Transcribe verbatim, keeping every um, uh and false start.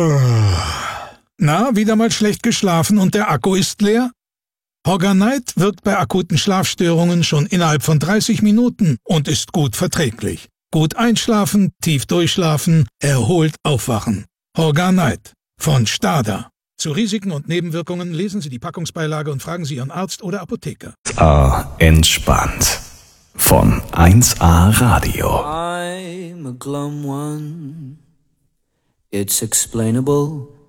Na, wieder mal schlecht geschlafen und der Akku ist leer? Horganite wirkt bei akuten Schlafstörungen schon innerhalb von dreißig Minuten und ist gut verträglich. Gut einschlafen, tief durchschlafen, erholt aufwachen. Horganite von Stada. Zu Risiken und Nebenwirkungen lesen Sie die Packungsbeilage und fragen Sie Ihren Arzt oder Apotheker. eins A entspannt. Von eins A Radio. I'm a glum one. It's explainable.